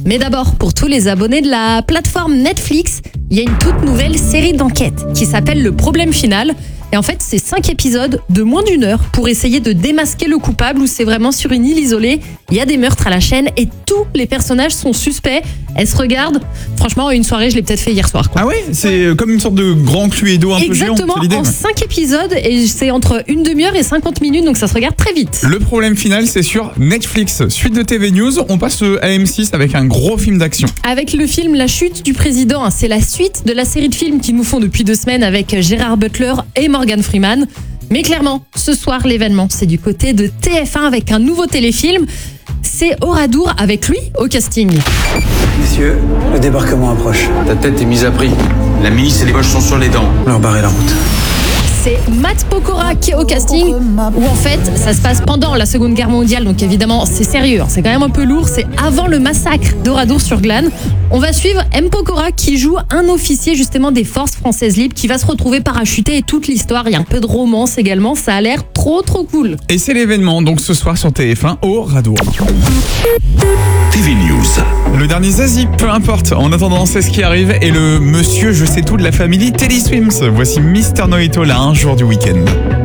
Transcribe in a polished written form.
Mais d'abord, pour tous les abonnés de la plateforme Netflix, il y a une toute nouvelle série d'enquêtes qui s'appelle Le Problème Final. Et en fait, c'est 5 épisodes de moins d'1 heure pour essayer de démasquer le coupable, où c'est vraiment sur une île isolée. Il y a des meurtres à la chaîne et tous les personnages sont suspects. Elle se regarde. Franchement, une soirée, je l'ai peut-être fait hier soir, quoi. Ah ouais, c'est comme une sorte de grand Cluedo un peu géant. Exactement, en 5 épisodes et c'est entre une demi-heure et 50 minutes, donc ça se regarde très vite. Le Problème Final, c'est sur Netflix. Suite de TV News, on passe à M6 avec un gros film d'action. Avec le film La Chute du Président, c'est la suite de la série de films qu'ils nous font depuis 2 semaines avec Gérard Butler et Morgan Freeman. Mais clairement, ce soir, l'événement, c'est du côté de TF1 avec un nouveau téléfilm. C'est Oradour avec lui au casting. Messieurs, le débarquement approche. Ta tête est mise à prix. La milice et les poches sont sur les dents. Leur barrer la route. C'est Matt Pokora qui est au casting, où en fait, ça se passe pendant la Seconde Guerre mondiale, donc évidemment, c'est sérieux, c'est quand même un peu lourd, c'est avant le massacre d'Oradour sur Glane. On va suivre M. Pokora qui joue un officier justement des forces françaises libres qui va se retrouver parachuté et toute l'histoire, il y a un peu de romance également, ça a l'air trop cool. Et c'est l'événement, donc ce soir sur TF1, Oradour. TV News. Le dernier Zazie, peu importe. En attendant, c'est ce qui arrive. Et le monsieur je sais tout de la famille Teddy Swims. Voici Mister Noito, là, un jour du week-end.